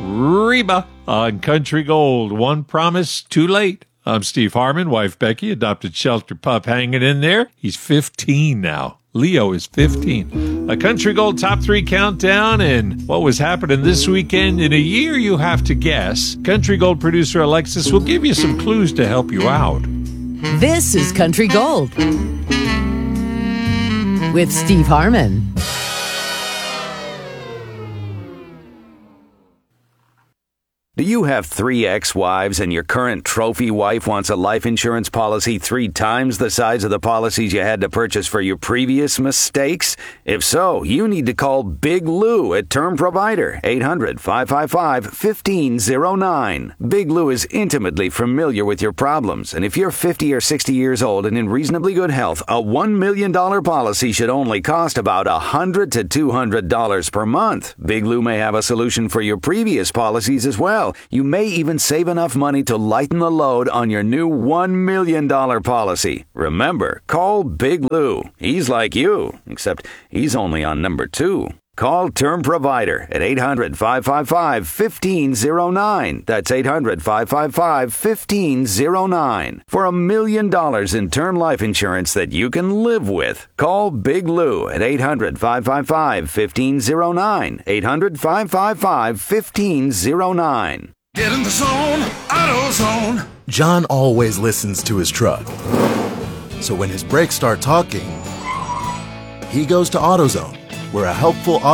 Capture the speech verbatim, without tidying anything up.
Reba on Country Gold. One promise, too late. I'm Steve Harmon, wife Becky, adopted shelter pup hanging in there. He's fifteen now. Leo is fifteen. A Country Gold Top three Countdown and what was happening this weekend in a year you have to guess. Country Gold producer Alexis will give you some clues to help you out. This is Country Gold with Steve Harmon. Do you have three ex-wives and your current trophy wife wants a life insurance policy three times the size of the policies you had to purchase for your previous mistakes? If so, you need to call Big Lou at Term Provider, eight hundred, five five five, one five zero nine. Big Lou is intimately familiar with your problems, and if you're fifty or sixty years old and in reasonably good health, a one million dollars policy should only cost about one hundred to two hundred dollars per month. Big Lou may have a solution for your previous policies as well. You may even save enough money to lighten the load on your new one million dollars policy. Remember, call Big Lou. He's like you, except he's only on number two. Call Term Provider at eight hundred, five five five, one five zero nine. That's eight hundred, five five five, one five zero nine. For a million dollars in term life insurance that you can live with. Call Big Lou at eight hundred, five five five, one five zero nine. eight hundred, five five five, one five zero nine. Get in the zone, AutoZone. John always listens to his truck. So when his brakes start talking, he goes to AutoZone, where a helpful